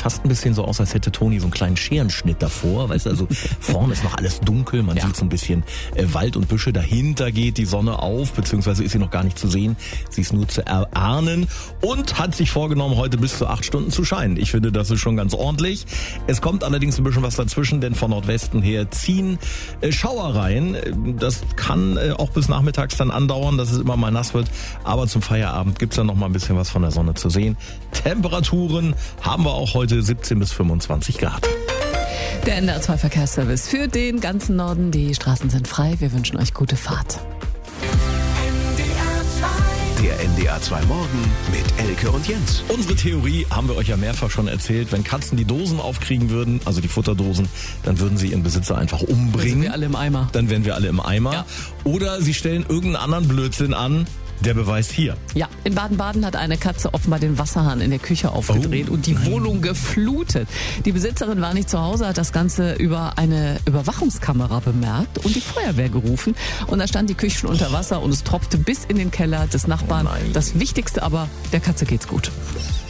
fast ein bisschen so aus, als hätte Toni so einen kleinen Scherenschnitt davor. Weißt du, also vorne ist noch alles dunkel, man sieht so ein bisschen Wald und Büsche. Dahinter geht die Sonne auf, beziehungsweise ist sie noch gar nicht zu sehen. Sie ist nur zu erahnen und hat sich vorgenommen, heute bis zu 8 Stunden zu scheinen. Ich finde, das ist schon ganz ordentlich. Es kommt allerdings ein bisschen was dazwischen, denn von Nordwesten her ziehen Schauer rein. Das kann auch bis nachmittags dann andauern, dass es immer mal nass wird. Aber zum Feierabend gibt's dann noch mal ein bisschen was von der Sonne zu sehen. Temperaturen haben wir auch heute 17 bis 25 Grad. Der NDR 2 Verkehrsservice für den ganzen Norden. Die Straßen sind frei. Wir wünschen euch gute Fahrt. Der NDR 2 Morgen mit Elke und Jens. Unsere Theorie haben wir euch ja mehrfach schon erzählt. Wenn Katzen die Dosen aufkriegen würden, also die Futterdosen, dann würden sie ihren Besitzer einfach umbringen. Dann wären wir alle im Eimer. Dann wären wir alle im Eimer. Ja. Oder sie stellen irgendeinen anderen Blödsinn an. Der Beweis hier. Ja, in Baden-Baden hat eine Katze offenbar den Wasserhahn in der Küche aufgedreht und die Wohnung geflutet. Die Besitzerin war nicht zu Hause, hat das Ganze über eine Überwachungskamera bemerkt und die Feuerwehr gerufen. Und da stand die Küche schon unter Wasser und es tropfte bis in den Keller des Nachbarn. Das Wichtigste aber, der Katze geht's gut.